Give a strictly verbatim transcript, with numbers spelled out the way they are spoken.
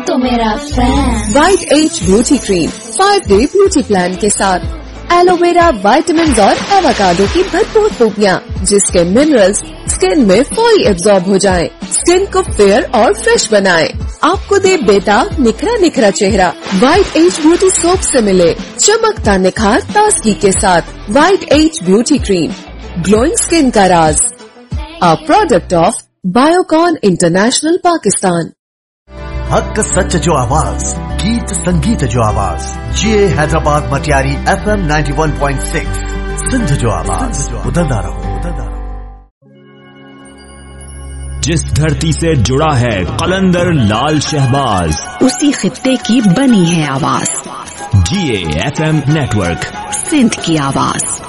तो मेरा fan. White as beauty cream five day beauty plan के साथ एलोवेरा, विटामिन और एवोकाडो की भरपूर खूबियाँ, जिसके मिनरल्स स्किन में फौरी एब्जॉर्ब हो जाएं, स्किन को फेयर और फ्रेश बनाएं, आपको दे बेताब निखरा निखरा चेहरा। वाइट एज ब्यूटी सोप से मिले चमकता निखार ताजगी के साथ। White as beauty cream, glowing skin का राज। A product of Biocon international Pakistan. हक सच जो आवाज, गीत संगीत जो आवाज, ये Hyderabad Matiari F M ninety one point six Sindh जो आवाज, उदंदा रहो उदंदा रहो। जिस धरती से जुड़ा है कलंदर लाल शहबाज, उसी खित्ते की बनी है आवाज। जी A F M network, Sindh की आवाज।